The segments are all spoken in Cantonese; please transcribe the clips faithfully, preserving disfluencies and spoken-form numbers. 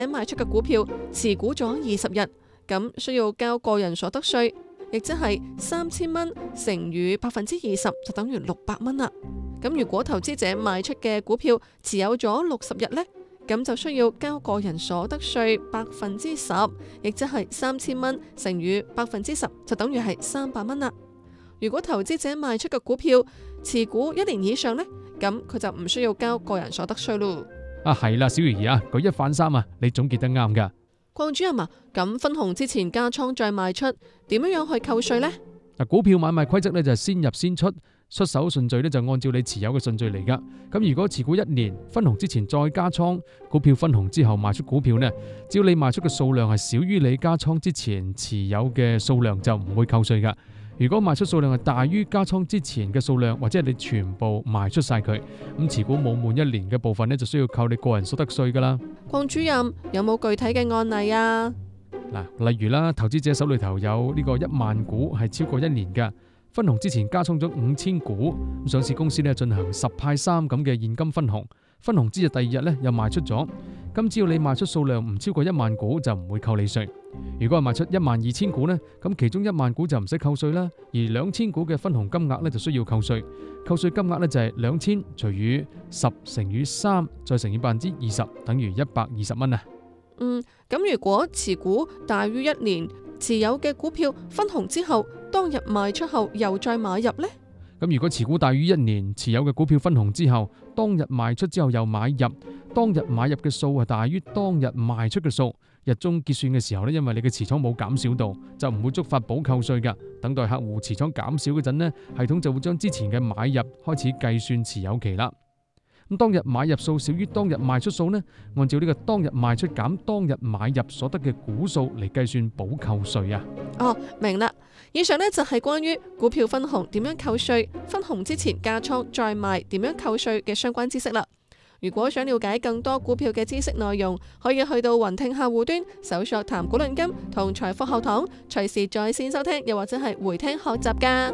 賣出嘅股票持股咗二十日，咁需要交個人所得稅，亦即係三千蚊乘以百分之二十就等於六百蚊啦。咁如果投資者賣出嘅股票持有咗六十日呢，咁就需要交個人所得稅百分之十，亦即係三千蚊乘以百分之十就等於係三百蚊啦。如果投資者賣出嘅股票持股一年以上呢，咁佢就唔需要交個人所得稅咯。 啊，係啦，小魚兒啊，舉一反三啊，你總結得啱噶。 鄺主任啊，咁分紅之前加倉再賣出，點樣樣去扣稅呢？ 嗱，股票買賣規則咧就係先入先出，出手順序咧就按照你持有嘅順序嚟噶。咁如果持股一年，分紅之前再加倉，股票分紅之後賣出股票呢，只要你賣出嘅數量係少於你加倉之前持有嘅數量，就唔會扣稅噶。如果賣出數量係大於加倉之前嘅數量，或者係你全部賣出晒佢，咁持股冇滿一年嘅部分呢，就需要扣你個人所得稅噶啦。 鄺主任有冇具體嘅案例啊？ 嗱，例如啦，投資者手裏頭有呢個一萬股係超過一年嘅，分紅之前加倉咗五千股，咁上市公司呢進行十派三咁嘅現金分紅，分紅之日第二日呢又賣出咗，咁只要你賣出數量唔超過一萬股就唔會扣你稅。如果係賣出一萬二千股呢，咁其中一萬股就唔使扣稅啦，而兩千股嘅分紅金額呢就需要扣稅。扣稅金額呢就係兩千除以十乘以三再乘以百分之二十，等於一百二十蚊啊。 嗯，咁如果持股大於一年，持有嘅股票分紅之後，當日賣出後又再買入呢？ 咁如果持股大於一年，持有嘅股票分紅之後，當日賣出之後又買入，當日買入嘅數係大於當日賣出嘅數，日中結算嘅時候呢，因為你嘅持倉冇減少到，就唔會觸發補扣稅噶。等待客戶持倉減少嗰陣呢，系統就會將之前嘅買入開始計算持有期啦。咁當日買入數少於當日賣出數呢，按照呢個當日賣出減當日買入所得嘅股數嚟計算補扣稅啊。 哦，明啦。以上呢就係關於股票分紅點樣扣稅，分紅之前加倉再賣點樣扣稅嘅相關知識啦。如果想了解更多股票嘅知識內容，可以去到雲聽客戶端搜索談股論金同財富學堂，隨時在線收聽，又或者係回聽學習噶。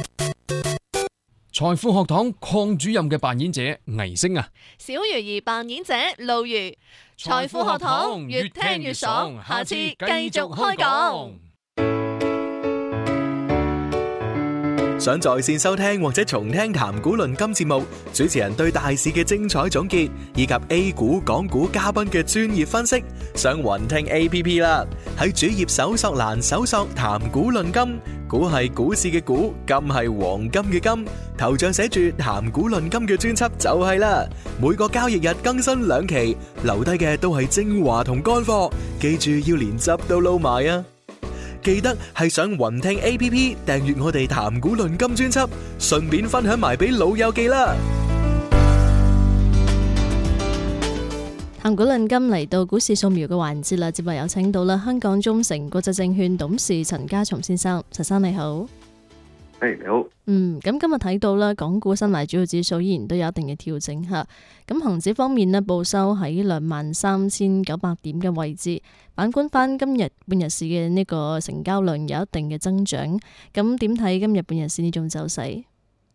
財富學堂鄺主任嘅扮演者倪星啊， 小魚兒扮演者露魚。財富學堂越聽越爽，下次繼續開講。 想在線收聽或者重聽談股論金節目，主持人對大市嘅精彩總結，以及 A 股、港股嘉賓嘅專業分析，上雲聽 A P P 啦。喺主頁搜索欄搜索談股論金，股係股市嘅股，金係黃金嘅金，頭像寫住談股論金嘅專輯就係啦。每個交易日更新兩期，留低嘅都係精華同乾貨，記住要連汁都撈埋啊！記得係上雲聽 A P P 訂閱我哋談股論金專輯，順便分享埋俾老友記啦。 談股論金嚟到股市掃描嘅環節啦，接落有請到啦香港中誠國際證券董事陳家松先生，陳生你好。 Hey, 你好。 嗯，咁今日睇到啦，港股新嚟主要指數依然都有一定嘅調整吓。咁恒指方面呢，報收喺兩萬三千九百點嘅位置。反觀翻今日半日市嘅呢個成交量有一定嘅增長。咁點睇今日半日市呢種走勢？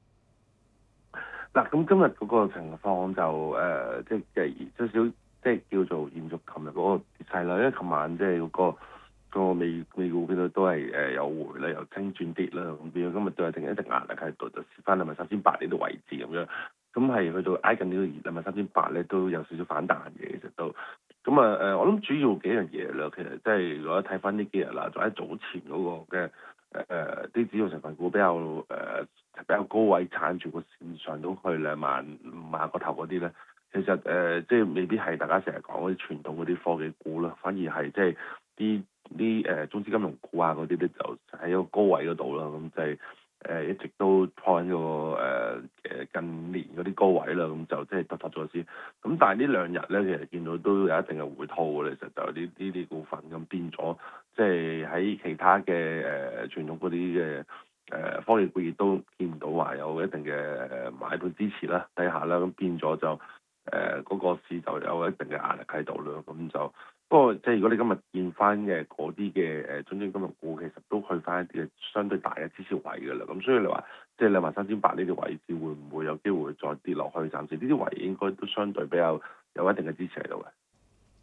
嗱，咁今日嗰個情況就誒、呃，即係少少，即係叫做延續琴日嗰個跌勢啦。因為琴晚即係嗰個。個美美股嗰度都係誒有回啦，由升轉跌啦，咁變咗今日都係定一定壓力喺度，就試翻兩萬三千八呢個位置咁樣，咁係去到挨近呢個兩萬三千八咧，都有少少反彈嘅，其實都咁啊誒，我諗主要幾樣嘢啦，其實即係如果睇翻呢幾日啦，就喺早前嗰個嘅誒啲指數成分股比較誒、呃、比較高位撐住個線上都去兩萬五萬個頭嗰啲咧，其實誒、呃、即係未必係大家成日講嗰啲傳統嗰啲科技股啦，反而係即係啲。啲誒中資金融股啊嗰啲咧就喺一個高位嗰度啦，咁就係、是、誒、呃、一直都破緊個誒誒近年嗰啲高位啦，咁就即係突發咗先。咁但係呢兩日咧，其實見到都有一定嘅回吐嘅，其實就呢呢啲股份咁變咗，即係喺其他嘅誒、呃、傳統嗰啲嘅誒科技股亦都見唔到話有一定嘅誒買盤支持啦底下啦，咁變咗就誒嗰、呃那個市就有一定嘅壓力喺度啦，咁就。不過，即係如果你今日見翻嘅嗰啲嘅誒中資金融股，其實都去翻一啲嘅相對大嘅支持位㗎啦。咁所以你話，即係兩萬三千八呢啲位置會唔會有機會再跌落去？暫時呢啲位應該都相對比較有一定嘅支持喺度嘅。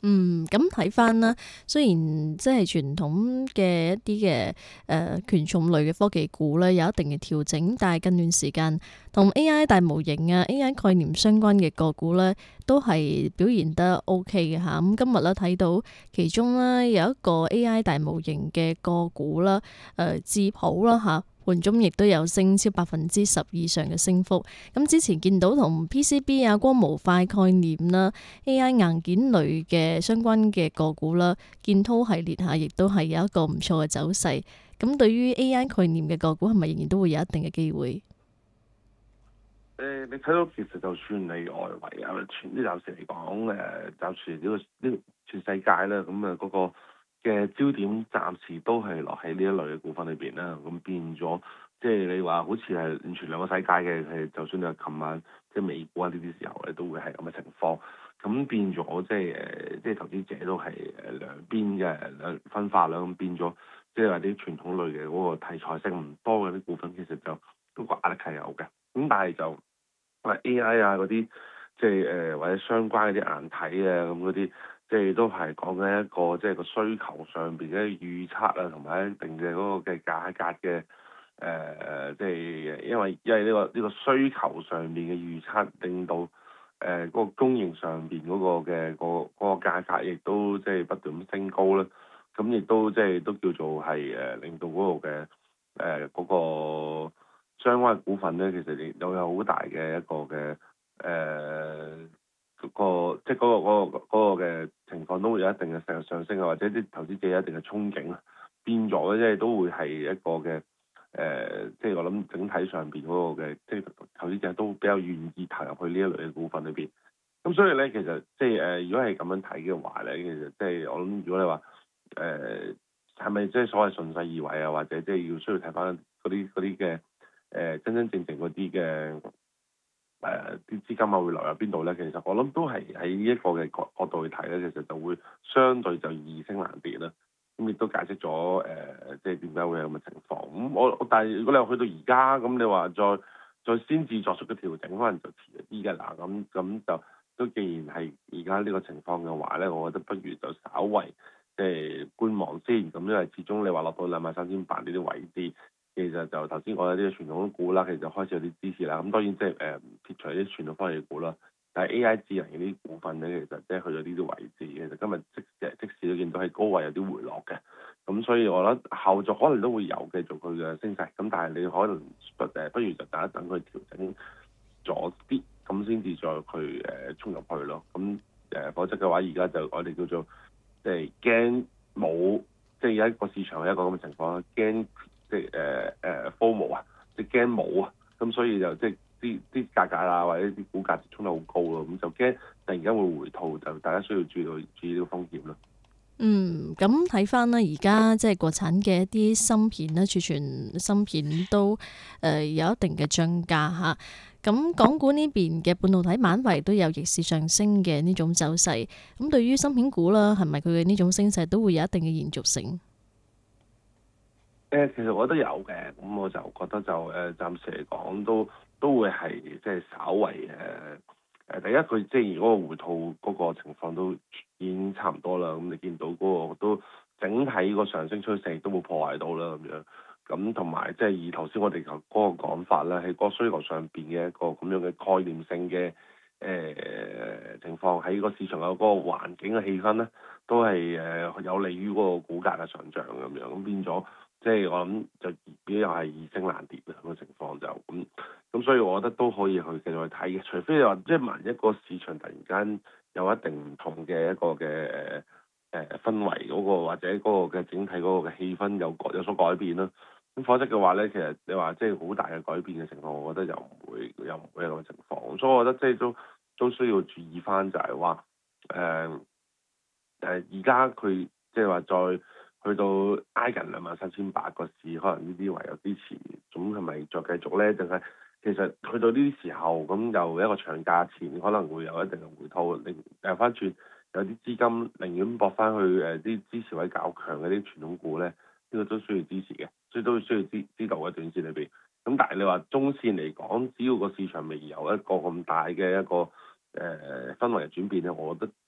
嗯，咁睇翻啦，雖然即係傳統嘅一啲嘅誒權重類嘅科技股咧有一定嘅調整，但係近段時間同 A I 大模型啊、A I 概念相關嘅個股咧都係表現得 O K 嘅嚇。咁今日咧睇到其中咧有一個 A I 大模型嘅個股啦，誒智譜啦嚇。盤中亦都有升超百分之十以上嘅升幅。咁之前見到同 P C B 啊、光模塊概念啦、A I 硬件類嘅相關嘅個股啦，建滔系列下亦都係有一個唔錯嘅走勢。咁對於 A I 概念嘅個股係咪仍然都會有一定嘅機會？ 誒、呃，你睇到其實就算你外圍啊，全啲暫時嚟講，誒、呃，暫時呢、這個呢、這個、全世界咧，咁啊嗰個嘅焦點暫時都係落喺呢一類嘅股份裏邊啦。咁變咗，即係你話好似係完全兩個世界嘅，係就算你話琴晚即係美股啊呢啲時候咧，都會係咁嘅情況。咁變咗，即係誒，即係投資者都係誒兩邊嘅兩分化啦。咁變咗，即係話啲傳統類嘅嗰個題材性唔多嘅啲股份，其實就都個壓力係有嘅。咁但係就話 A I 啊嗰啲，即係誒、呃、或者相關嗰啲硬體啊咁嗰啲，即係都係講緊一個即係個需求上邊嘅預測啊，同埋一定嘅嗰個嘅價格嘅誒誒，即係因為因為呢、呢個呢、呢個需求上邊嘅預測，令到誒嗰、呃嗰個供應上邊嗰個嘅、嗰個嗰、嗰個價格亦都即係不斷咁升高啦。咁亦都即係都叫做係誒令到嗰個嘅誒嗰個相關嘅股份咧，其實亦都有好大嘅一個嘅誒嗰個即係嗰個嗰個嗰個嘅情況都會有一定嘅上上升啊，或者啲投資者有一定嘅憧憬啊，變咗咧即係都會係一個嘅誒、呃，即係我諗整體上邊嗰個嘅即係投資者都比較願意投入去呢一類嘅股份裏邊。咁所以咧，其實即係誒，如果係咁樣睇嘅話咧，其實即係我諗，如果你話誒係咪即係所謂順勢而為啊，或者即係要需要睇翻嗰啲嗰啲嘅誒真真正正嗰啲嘅誒啲資金啊會流入邊度咧？其實我諗都係喺呢一個嘅角角度去睇咧，其實就會相對就易升難跌啦。咁亦都解釋咗誒、呃，即係點解會有咁嘅情況。咁我但係如果你話去到而家，咁你話再再先至作出嘅調整，可能就遲一啲嘅啦。咁咁就都既然係而家呢個情況嘅話咧，我覺得不如就稍為即係觀望先。咁因為始終你話落到兩萬三千八呢啲位置，其實就頭先講有啲傳統股啦，其實就開始有啲支持啦。咁當然即係誒撇除啲傳統科技股啦。但係 A I 智能嘅啲股份咧，其實即係去咗呢啲位置，其實今日即即時都見到喺高位有啲回落嘅，咁所以我覺得後續可能都會有繼續佢嘅升勢，咁但係你可能誒不如就等一等佢調整咗啲，咁先至再去誒衝入去咯。咁誒、呃、否則嘅話，而家就我哋叫做即係驚冇，即係有一個市場係一個咁嘅情況，驚即係誒誒 FOMO 啊，即係驚冇啊，咁所以就即係。啲啲價格啊，或者啲股價衝得好高咯，咁就驚突然間會回吐，就大家需要注意到注意呢個風險咯。 嗯，咁睇翻呢，而家即係國產嘅一啲芯片咧，儲存芯片都誒、呃、有一定嘅漲價嚇。咁港股呢邊嘅半導體板塊都有逆市上升嘅呢種走勢。咁對於芯片股啦，係咪佢嘅呢種升勢都會有一定嘅延續性？ 誒、呃，其實我覺得有嘅，咁我就覺得就誒、呃、暫時嚟講都都會係即係稍為誒誒、呃，第一佢即係嗰個回吐嗰個情況都已經差唔多啦。咁你見到嗰個都整體個上升趨勢都冇破壞到啦咁樣。咁同埋即係以頭先我哋頭嗰個講法啦，喺個需求上邊嘅一個咁樣嘅概念性嘅誒、呃、情況，喺個市場嘅嗰個環境嘅氣氛咧，都係誒、呃、有利於嗰個股價嘅上漲咁樣，咁變咗。即係我諗就變咗又係易升難跌嘅咁嘅情況就咁，咁所以我覺得都可以去繼續去睇嘅，除非你話即係萬一個市場突然間有一定唔同嘅一個嘅誒誒氛圍嗰個或者嗰個嘅整體嗰個嘅氣氛有有所改變啦，咁否則嘅話咧，其實你話即係好大嘅改變嘅情況，我覺得又唔會又唔會有咁嘅情況，所以我覺得即係都都需要注意翻就係話誒誒而家佢即係話再。去到挨近兩萬三千八個市，可能呢啲位有支持，咁係咪再繼續咧？定係其實去到呢啲時候，咁又一個長假前可能會有一定嘅回吐，另誒翻轉有啲資金寧願搏翻去誒啲支持位較強嘅啲傳統股咧，呢、呢個都需要支持嘅，所以都需要知知道喺短線裏邊。咁但係你話中線嚟講，只要個市場未有一個咁大嘅一個誒、呃、氛圍嘅轉變咧，我覺得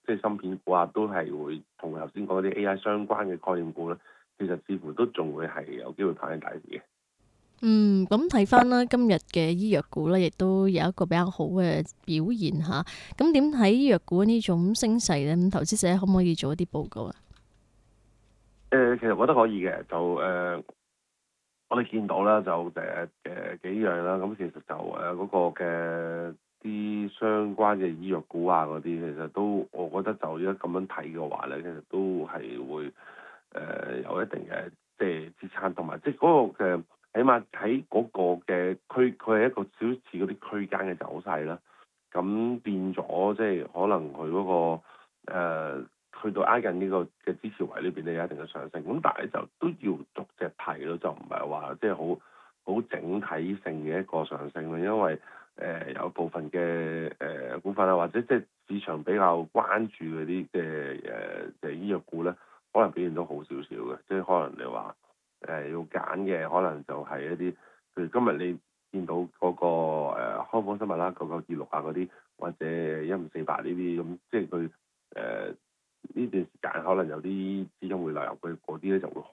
即係芯片股啊，都係會同頭先講嗰啲 A I 相關嘅概念股咧，其實似乎都仲會係有機會跑喺大市嘅。 嗯，咁睇翻啦，今日嘅醫藥股咧，亦都有一個比較好嘅表現嚇。咁點睇醫藥股呢種升勢咧？咁投資者可唔可以做一啲報告啊？ 誒、呃，其實我覺得可以嘅，就誒、呃，我哋見到啦，就誒誒、呃、幾樣啦。咁其實就誒嗰、呃那個嘅啲相關嘅醫藥股啊嗰啲，其實都我覺得就而家咁樣睇嘅話咧，其實都係會誒、呃、有一定嘅即係支撐，同埋即係嗰個嘅。起碼喺嗰個嘅區，佢係一個少似嗰啲區間嘅走勢啦。咁變咗即係可能佢嗰、那個、呃、去到挨近呢個嘅支持位裏邊咧有一定嘅上升。咁但係就都要逐隻睇咯，就唔係話即係好好整體性嘅一個上升咯。因為誒、呃、有部分嘅誒、呃、股份啊，或者即係市場比較關注嗰啲嘅誒嘅醫藥股咧，可能表現都好少少嘅。即係可能你話。誒、呃、要揀嘅可能就係一啲，譬如今日你見到嗰、那個誒、呃、康方生物啦，九九二六啊嗰啲，或者一五四八呢啲咁，即係佢誒呢段時間可能有啲資金會流入去嗰啲咧就會好